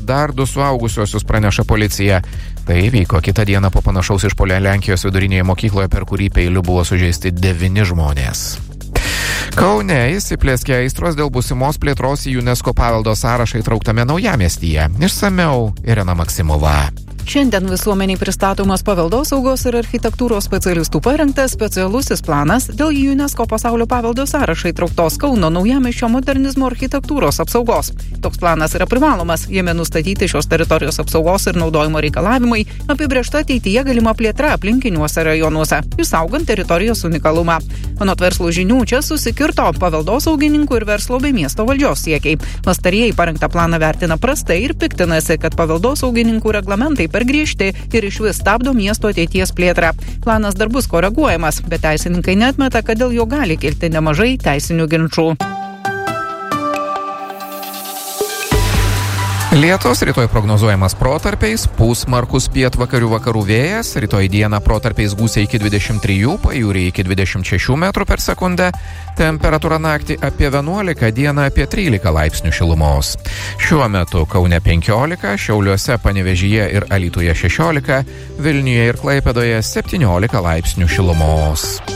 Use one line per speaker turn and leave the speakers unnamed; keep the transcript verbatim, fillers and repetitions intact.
dar du suaugusiuosius, praneša policija. Tai vyko kitą dieną po panašaus išpuolio Lenkijos vidurinėje mokykloje, per kurį peiliu buvo sužeisti devyni žmonės. Kaune įsiplėskė aistros dėl būsimos plėtros į UNESCO paveldo sąrašą įtrauktame Naujamiestyje. Išsamiau Irena Maksimova.
Šiandien visuomeniai pristatomas paveldosaugos ir architektūros specialistų parengtas specialusis planas dėl į UNESCO pasaulio paveldo sąrašą įtrauktos Kauno Naujamiesčio modernizmo architektūros apsaugos. Toks planas yra privalomas, jame nustatyti šios teritorijos apsaugos ir naudojimo reikalavimai, apibrėžta ateityje galima plėtra aplinkiniuose rajonuose, išsaugant teritorijos unikalumą. Anot verslo žinių, čia susikirto paveldosaugininkų ir verslo bei miesto valdžios siekiai. Pastarieji parengtą planą vertina prastai ir piktinasi, kad paveldosaugininkų reglamentai per griežti ir išvis stabdo miesto ateities plėtrą. Planas dar bus koreguojamas, bet teisininkai neatmeta, kad dėl jo gali kilti nemažai teisinių ginčų.
Lietus rytoj prognozuojamas protarpiais, pūs smarkus pietvakarių vakarų vėjas, rytoj dieną protarpiais gūsiai iki dvidešimt trijų, pajūryje iki dvidešimt šešių metrų per sekundę, temperatūra naktį apie vienuolika, dieną apie trylika laipsnių šilumos. Šiuo metu Kaune penkiolika, Šiauliuose, Panevėžyje ir Alytuje šešiolika, Vilniuje ir Klaipėdoje septyniolika laipsnių šilumos.